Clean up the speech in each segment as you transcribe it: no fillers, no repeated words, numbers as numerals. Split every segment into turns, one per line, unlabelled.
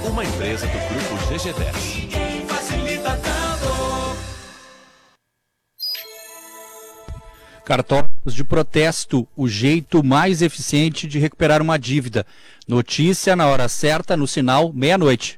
uma empresa do Grupo GG10.
Ninguém facilita tanto.
Cartórios de protesto, o jeito mais eficiente de recuperar uma dívida. Notícia na hora certa, no sinal meia-noite.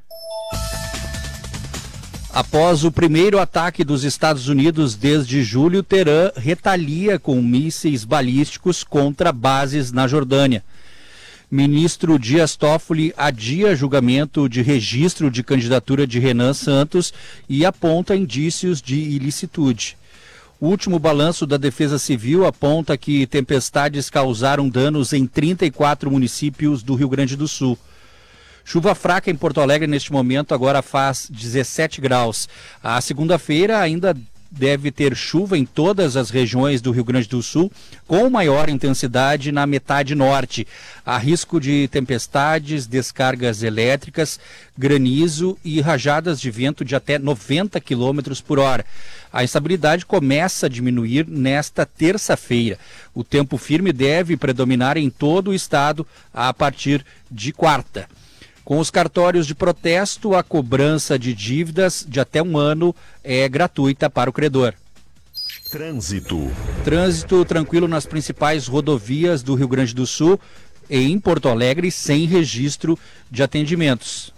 Após o primeiro ataque dos Estados Unidos desde julho, Teherã retalia com mísseis balísticos contra bases na Jordânia. Ministro Dias Toffoli adia julgamento de registro de candidatura de Renan Santos e aponta indícios de ilicitude. O último balanço da Defesa Civil aponta que tempestades causaram danos em 34 municípios do Rio Grande do Sul. Chuva fraca em Porto Alegre neste momento, agora faz 17 graus. A segunda-feira ainda deve ter chuva em todas as regiões do Rio Grande do Sul, com maior intensidade na metade norte. Há risco de tempestades, descargas elétricas, granizo e rajadas de vento de até 90 km por hora. A instabilidade começa a diminuir nesta terça-feira. O tempo firme deve predominar em todo o estado a partir de quarta. Com os cartórios de protesto, a cobrança de dívidas de até um ano é gratuita para o credor.
Trânsito.
Trânsito tranquilo nas principais rodovias do Rio Grande do Sul e em Porto Alegre, sem registro de atendimentos.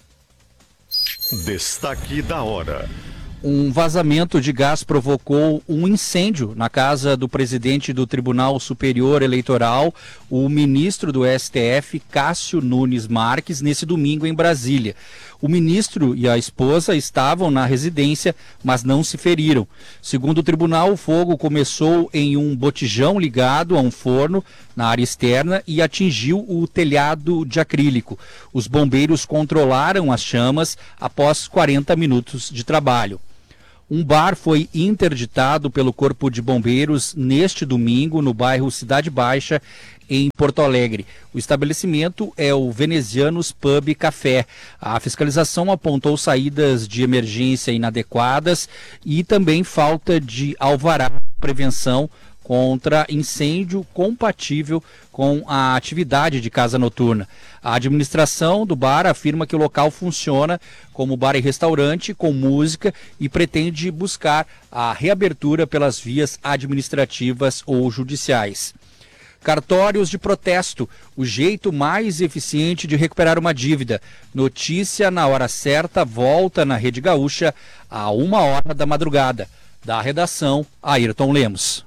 Destaque da hora.
Um vazamento de gás provocou um incêndio na casa do presidente do Tribunal Superior Eleitoral, o ministro do STF, Cássio Nunes Marques, nesse domingo em Brasília. O ministro e a esposa estavam na residência, mas não se feriram. Segundo o tribunal, o fogo começou em um botijão ligado a um forno na área externa e atingiu o telhado de acrílico. Os bombeiros controlaram as chamas após 40 minutos de trabalho. Um bar foi interditado pelo Corpo de Bombeiros neste domingo no bairro Cidade Baixa, em Porto Alegre. O estabelecimento é o Venezianos Pub Café. A fiscalização apontou saídas de emergência inadequadas e também falta de alvará de prevenção contra incêndio compatível com a atividade de casa noturna. A administração do bar afirma que o local funciona como bar e restaurante com música e pretende buscar a reabertura pelas vias administrativas ou judiciais. Cartórios de protesto, o jeito mais eficiente de recuperar uma dívida. Notícia na hora certa, volta na Rede Gaúcha a 1h da madrugada. Da redação, Ayrton Lemos.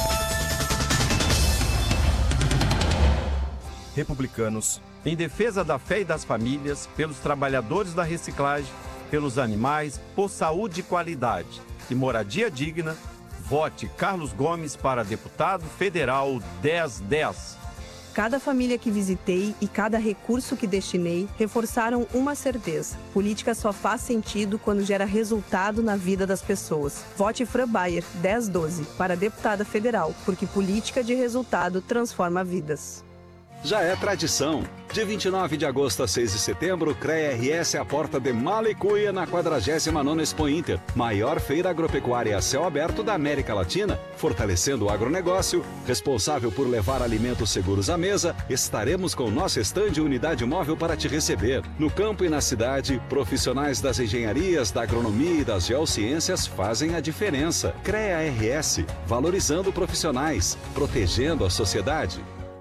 Republicanos, em defesa da fé e das famílias, pelos trabalhadores da reciclagem, pelos animais, por saúde e qualidade e moradia digna, vote Carlos Gomes para deputado federal 1010.
Cada família que visitei e cada recurso que destinei reforçaram uma certeza: política só faz sentido quando gera resultado na vida das pessoas. Vote Fran Bayer 1012 para deputada federal, porque política de resultado transforma vidas.
Já é tradição. De 29 de agosto a 6 de setembro, CREA-RS é a porta de Malicuia na 49ª Expo Inter, maior feira agropecuária a céu aberto da América Latina. Fortalecendo o agronegócio, responsável por levar alimentos seguros à mesa, estaremos com nosso estande e unidade móvel para te receber. No campo e na cidade, profissionais das engenharias, da agronomia e das geociências fazem a diferença. CREA-RS, valorizando profissionais, protegendo a sociedade.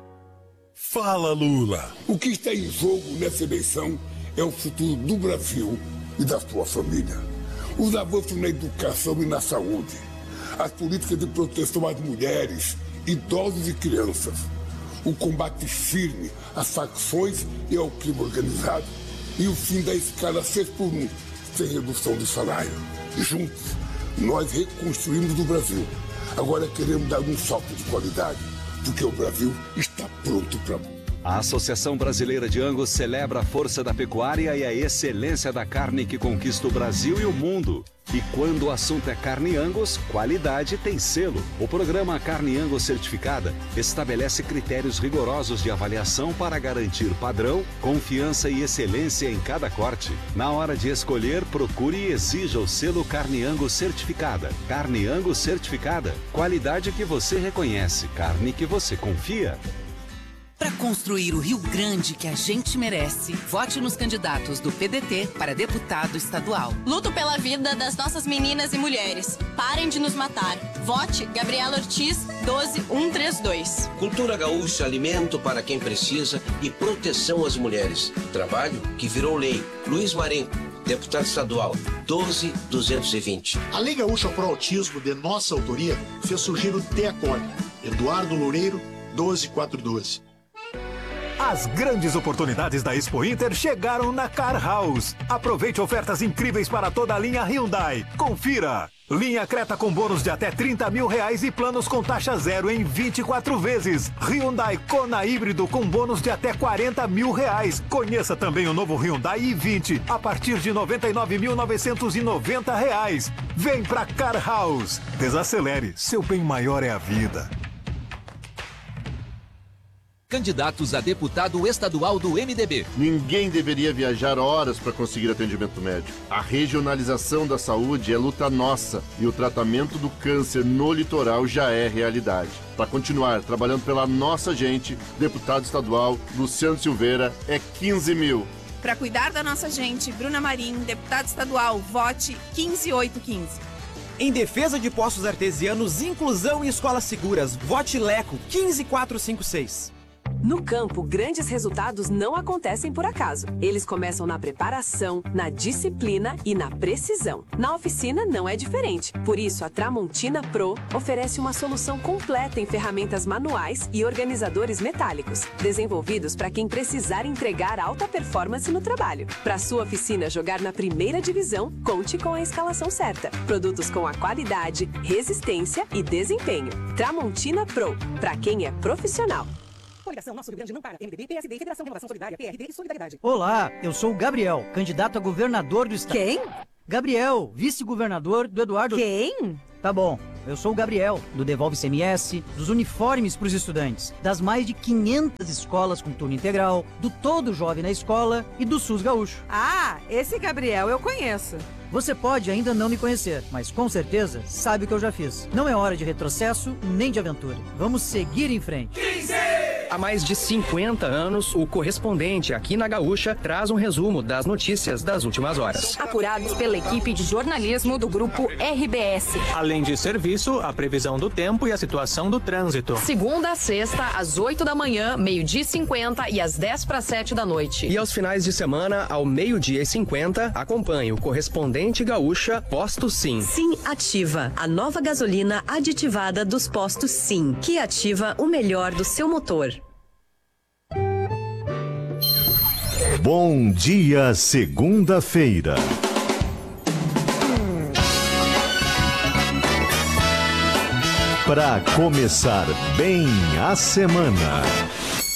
Fala, Lula! O que está em jogo nessa eleição é o futuro do Brasil e da sua família. Os avanços na educação e na saúde, as políticas de proteção às mulheres, idosos e crianças, o combate firme às facções e ao crime organizado e o fim da escala 6x1, sem redução de salário. Juntos, nós reconstruímos o Brasil. Agora queremos dar um salto de qualidade, porque o Brasil está pronto para...
A Associação Brasileira de Angus celebra a força da pecuária e a excelência da carne que conquista o Brasil e o mundo. E quando o assunto é carne Angus, qualidade tem selo. O programa Carne Angus Certificada estabelece critérios rigorosos de avaliação para garantir padrão, confiança e excelência em cada corte. Na hora de escolher, procure e exija o selo Carne Angus Certificada. Carne Angus Certificada. Qualidade que você reconhece, carne que você confia.
Para construir o Rio Grande que a gente merece, vote nos candidatos do PDT para deputado estadual.
Luto pela vida das nossas meninas e mulheres. Parem de nos matar. Vote Gabriela Ortiz, 12132.
Cultura gaúcha, alimento para quem precisa e proteção às mulheres. Trabalho que virou lei. Luiz Marenco, deputado estadual, 12220.
A Lei Gaúcha Pro Autismo, de nossa autoria, fez surgir o TEACON. Eduardo Loureiro, 12412.
As grandes oportunidades da Expo Inter chegaram na Car House. Aproveite ofertas incríveis para toda a linha Hyundai. Confira! Linha Creta com bônus de até R$30 mil e planos com taxa zero em 24 vezes. Hyundai Kona híbrido com bônus de até R$40 mil. Conheça também o novo Hyundai i20 a partir de R$ 99.990. Vem pra Car House. Desacelere, seu bem maior é a vida.
Candidatos a deputado estadual do MDB.
Ninguém deveria viajar horas para conseguir atendimento médico. A regionalização da saúde é luta nossa e o tratamento do câncer no litoral já é realidade. Para continuar trabalhando pela nossa gente, deputado estadual Luciano Silveira é 15 mil.
Para cuidar da nossa gente, Bruna Marim, deputado estadual, vote 15815.
Em defesa de poços artesianos, inclusão e escolas seguras, vote Leco 15456.
No campo, grandes resultados não acontecem por acaso. Eles começam na preparação, na disciplina e na precisão. Na oficina não é diferente. Por isso, a Tramontina Pro oferece uma solução completa em ferramentas manuais e organizadores metálicos, desenvolvidos para quem precisar entregar alta performance no trabalho. Para sua oficina jogar na primeira divisão, conte com a escalação certa. Produtos com a qualidade, resistência e desempenho. Tramontina Pro, para quem é profissional.
Coligação Nosso Rio Grande não para. MDB, PSD, Federação Renovação Solidária, PRD e Solidariedade.
Olá, eu sou o Gabriel, candidato a governador do estado.
Quem?
Gabriel, vice-governador do Eduardo...
Quem?
Tá bom, eu sou o Gabriel, do Devolve CMS, dos uniformes para os estudantes, das mais de 500 escolas com turno integral, do Todo Jovem na Escola e do SUS Gaúcho.
Ah, esse Gabriel eu conheço.
Você pode ainda não me conhecer, mas com certeza sabe o que eu já fiz. Não é hora de retrocesso nem de aventura. Vamos seguir em frente.
Há mais de 50 anos, o Correspondente aqui na Gaúcha traz um resumo das notícias das últimas horas.
Apurados pela equipe de jornalismo do grupo RBS.
Além de serviço, a previsão do tempo e a situação do trânsito.
Segunda a sexta, às 8 da manhã, 12h50 e às 10:50 da noite.
E aos finais de semana, ao 12h50, acompanhe o Correspondente Gaúcha Posto Sim.
Sim Ativa, a nova gasolina aditivada dos postos Sim, que ativa o melhor do seu motor.
Bom dia, segunda-feira. Para começar bem a semana.